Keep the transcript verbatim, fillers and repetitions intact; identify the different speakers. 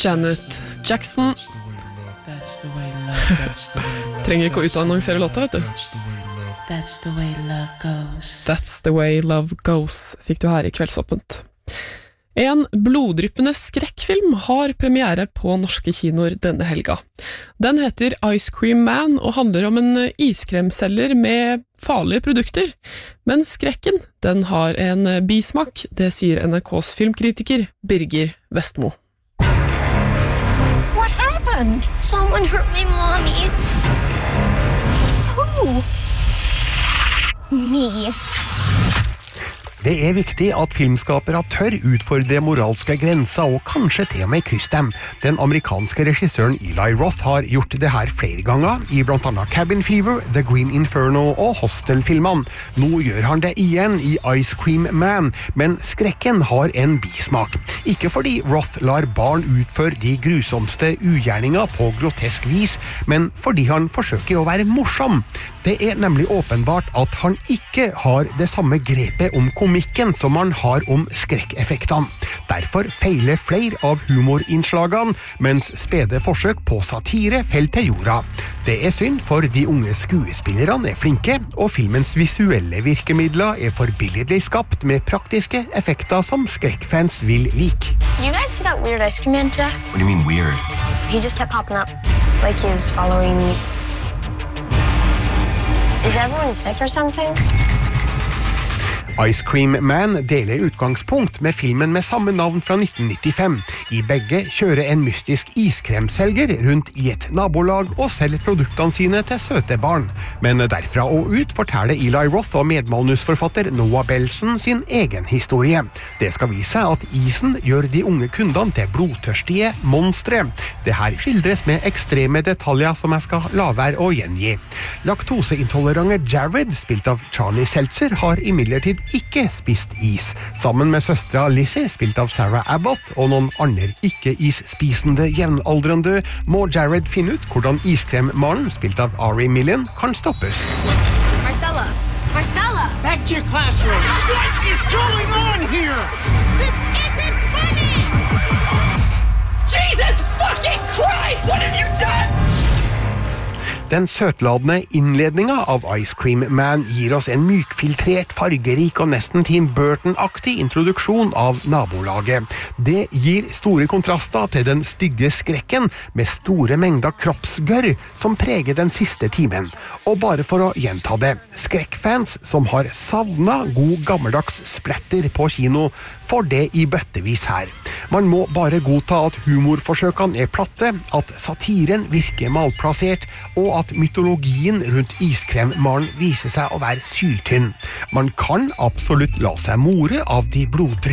Speaker 1: Janet Jackson. Trenger ikke å utannonsere låta, vet du.
Speaker 2: That's the way love goes.
Speaker 1: That's the way love goes, fikk du her i Kveldsåpent. En bloddryppende skrekkfilm har premiere på norske kinoer denne helga. Den heter Ice Cream Man og handler om en iskremselger med farlige produkter. Men skrekken, den har en bismak, det sier N R K's filmkritiker Birger Vestmo.
Speaker 3: What happened?
Speaker 4: Someone hurt my mommy.
Speaker 3: Who?
Speaker 4: Me.
Speaker 5: Det er viktig at filmskapere tør utfordre moralske grenser og kanskje til og med krysse dem. Den amerikanske regissøren Eli Roth har gjort det her flere ganger, i blant annet Cabin Fever, The Green Inferno og Hostel-filmene. Nå gjør han det igjen i Ice Cream Man, men skrekken har en bismak. Ikke fordi Roth lar barn utføre de grusomste ugjerninger på grotesk vis, men fordi han forsøker å være morsom. Det er nemlig åpenbart at han ikke har det samme grepet om komikken som han har om skrekkeffektene. Derfor feiler flere av humorinnslagene, mens spede forsøk på satire faller til jorda. Det er synd, for de unge skuespillerne er flinke, og filmens visuelle virkemidler er forbilledlig skapt med praktiske effekter som skrekkfans vil like.
Speaker 4: You guys see that weird ice cream man today?
Speaker 6: What do you mean weird?
Speaker 4: He just kept popping up, like he was following me. Is everyone sick or something?
Speaker 5: Ice Cream Man deler utgangspunkt med filmen med samme navn fra nitten nittifem. I begge kjører en mystisk iskremselger rundt i et nabolag og selger produktene sine til søte barn. Men derfra og ut forteller Eli Roth og medmanusforfatter Noah Belson sin egen historie. Det skal vise seg at isen gjør de unge kundene til blodtørstige monstre. Det her skildres med ekstreme detaljer som jeg skal la være å gjengi. Laktoseintolerante Jared, spilt av Charlie Seltzer, har imidlertid ikke spist is. Sammen med søstra Lizzie, spilt av Sarah Abbott, og noen andre ikke-isspisende jevnaldrende, må Jared finne ut hvordan iskremmaren, spilt av Ari Millen, kan stoppes.
Speaker 4: Marcella! Marcella!
Speaker 7: Back to your classrooms! What is going on here?
Speaker 3: This isn't funny!
Speaker 7: Jesus fucking Christ! What have you done?
Speaker 5: Den søtladende innledningen av Ice Cream Man gir oss en mykfiltrert, fargerik og nesten Tim Burton-aktig introduksjon av nabolaget. Det gir store kontraster til den stygge skrekken med store mengder kroppsgørr som preger den siste timen. Og bare for å gjenta det, skrekkfans som har savnet god gammeldags splatter på kino, får det i bøttevis her. Man må bare godta at humorforsøkene er platte, at satiren virker malplassert, og at mytologien rundt iskremmaren viser seg å være syltynn. Man kan absolutt la seg more av de bloddryppende